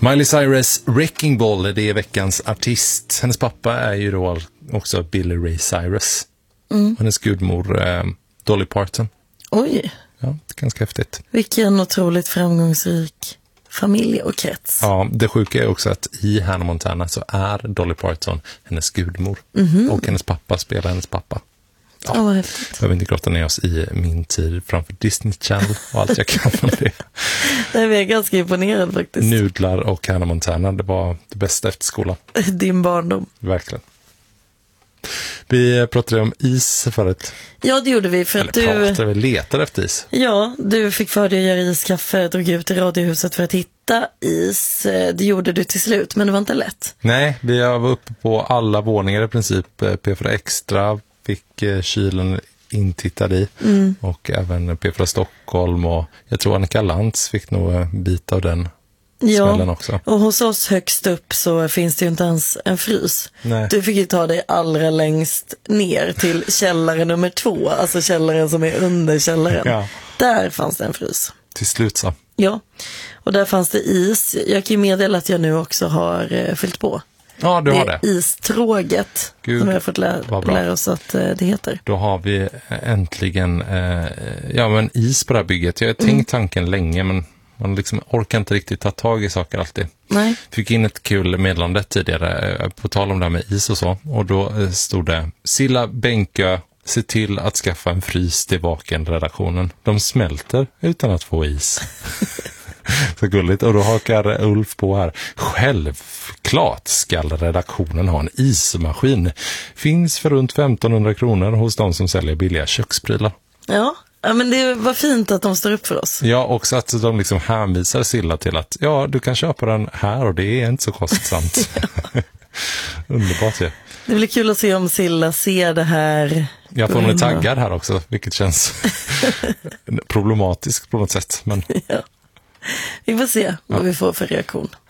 Miley Cyrus Wrecking Ball, det är veckans artist. Hennes pappa är ju då också Billy Ray Cyrus. Hennes gudmor Dolly Parton. Oj. Ja, det är ganska häftigt. Vilken otroligt framgångsrik familj och krets. Ja, det sjuka är också att i Hannah Montana så är Dolly Parton hennes gudmor. Och hennes pappa spelar hennes pappa. Ja, vad häftigt. Jag vill inte grotta ner oss i min tid framför Disney Channel och allt jag kan om det. Nej, vi är ganska imponerad faktiskt. Nudlar och Hannah Montana, det var det bästa efter skolan. Din barndom. Verkligen. Vi pratade om is förut. Ja, det gjorde vi. För att vi letade efter is. Ja, du fick för dig att göra iskaffe, drog ut i radiohuset för att hitta is. Det gjorde du till slut, men det var inte lätt. Nej, vi var uppe på alla våningar i princip. P4 Extra fick kylen intittad i. Och även P4 Stockholm och jag tror Annika Lantz fick nog en bit av den. Ja, också. Och hos oss högst upp så finns det ju inte ens en frys. Nej. Du fick ju ta dig allra längst ner till källare nummer 2, alltså källaren som är under källaren. Ja. Där fanns det en frys. Till slut så. Ja, och där fanns det is. Jag kan ju meddela att jag nu också har fyllt på. Ja, du har det. Istråget. Gud, som jag har fått lära oss att det heter. Då har vi äntligen men is på det här bygget. Jag har tänkt tanken länge, men man liksom orkar inte riktigt ta tag i saker alltid. Nej. Fick in ett kul meddelande tidigare på tal om det här med is och så. Och då stod det: Silla Bänkö, se till att skaffa en frys till Vaken-redaktionen. De smälter utan att få is. Så gulligt. Och då hakar Ulf på här: självklart ska redaktionen ha en ismaskin. Finns för runt 1500 kronor hos de som säljer billiga köksprylar. Ja, men det var fint att de står upp för oss. Ja, också att de liksom hänvisar Silla till att du kan köpa den här och det är inte så kostsamt. Underbart ju. Det blir kul att se om Silla ser det här. Jag får en taggad här också, vilket känns problematiskt på något sätt. Men... Ja. Vi får se vad vi får för reaktion.